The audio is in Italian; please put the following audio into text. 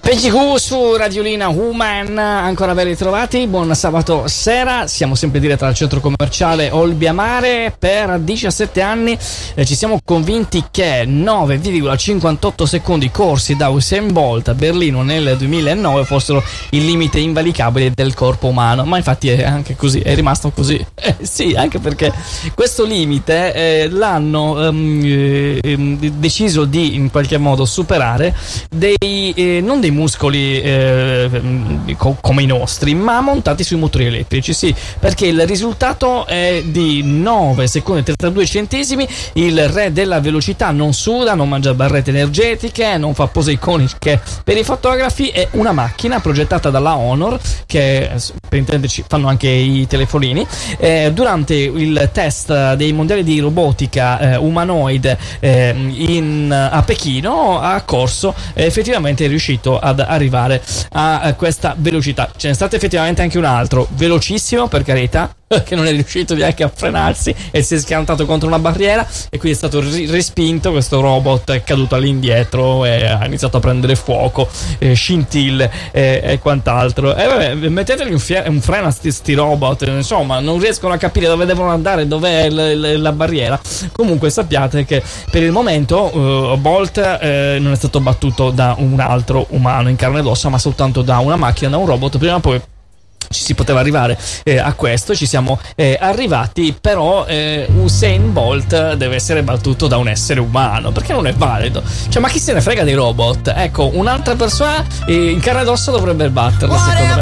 PGQ su Radiolina Woman, ancora ben ritrovati, buon sabato sera, siamo sempre in diretta dal centro commerciale Olbia Mare. Per 17 anni ci siamo convinti che 9,58 secondi corsi da Usain Bolt a Berlino nel 2009 fossero il limite invalicabile del corpo umano, ma infatti è anche così, è rimasto così. Sì, anche perché questo limite l'hanno deciso di in qualche modo superare non dei muscoli come i nostri, ma montati sui motori elettrici. Sì, perché il risultato è di 9 secondi e 32 centesimi. Il re della velocità non suda, non mangia barrette energetiche, non fa pose iconiche per i fotografi. È una macchina progettata dalla Honor, che per intenderci fanno anche i telefonini. Durante il test dei mondiali di robotica umanoide a Pechino ha corso, effettivamente è riuscito ad arrivare a questa velocità. Ce n'è stato effettivamente anche un altro velocissimo, per carità, che non è riuscito neanche a frenarsi e si è schiantato contro una barriera, e quindi è stato respinto. Questo robot è caduto all'indietro e ha iniziato a prendere fuoco, scintille e quant'altro. E vabbè, mettetegli un freno a sti robot, insomma, non riescono a capire dove devono andare, dov'è la barriera. Comunque sappiate che per il momento Bolt non è stato battuto da un altro umano in carne ed ossa, ma soltanto da una macchina, da un robot. Prima o poi ci si poteva arrivare a questo, ci siamo arrivati, però Usain Bolt deve essere battuto da un essere umano, perché non è valido. Cioè, ma chi se ne frega dei robot? Ecco, un'altra persona in carne ed ossa dovrebbe batterlo, secondo me.